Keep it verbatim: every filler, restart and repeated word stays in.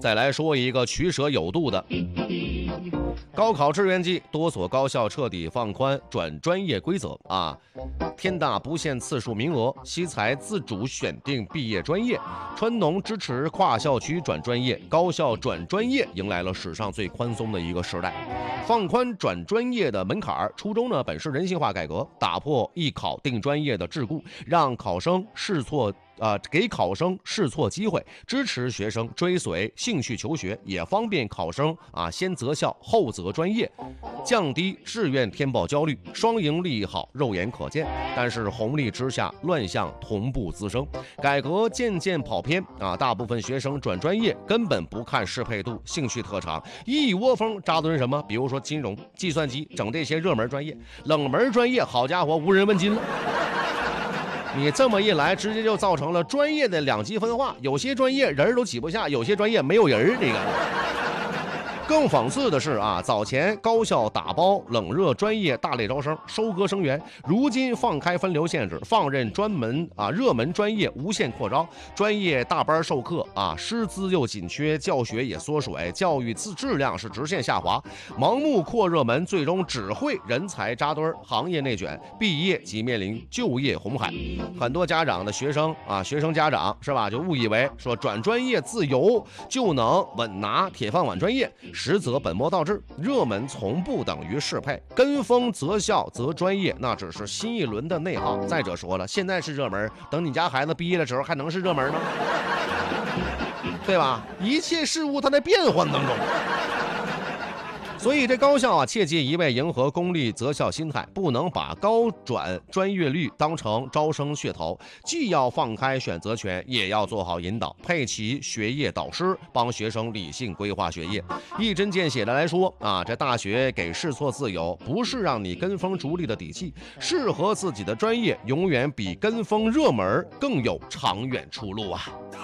再来说一个取舍有度的。高考志愿季，多所高校彻底放宽转专业规则啊！天大不限次数名额，西财自主选定毕业专业，川农支持跨校区转专业，高校转专业迎来了史上最宽松的一个时代。放宽转专业的门槛，初衷呢本是人性化改革，打破一考定专业的桎梏，让考生试错。呃，给考生试错机会，支持学生追随兴趣求学，也方便考生啊先择校后择专业，降低志愿填报焦虑，双赢利益好，肉眼可见。但是红利之下，乱象同步滋生，改革渐渐跑偏啊！大部分学生转专业根本不看适配度、兴趣特长，一窝蜂扎堆什么，比如说金融、计算机，整这些热门专业，冷门专业，好家伙，无人问津了。你这么一来，直接就造成了专业的两极分化，有些专业人都挤不下，有些专业没有人。这个更讽刺的是啊，早前高校打包冷热专业大类招生，收割生源，如今放开分流限制，放任专门啊热门专业无限扩招，专业大班授课啊，师资又紧缺，教学也缩水，教育质质量是直线下滑，盲目扩热门，最终只会人才扎堆，行业内卷，毕业即面临就业红海。很多家长的学生啊，学生家长是吧，就误以为说转专业自由就能稳拿铁饭碗专业。实则本末倒置，热门从不等于适配，跟风择校择专业那只是新一轮的内耗。再者说了，现在是热门，等你家孩子毕业的时候还能是热门吗？对吧？一切事物它在变换当中。所以这高校啊，切记一味迎合公立择校心态，不能把高转专业率当成招生噱头，既要放开选择权，也要做好引导，配齐学业导师，帮学生理性规划学业。一针见血的来说啊，这大学给试错自由，不是让你跟风逐利的底气，适合自己的专业永远比跟风热门更有长远出路啊。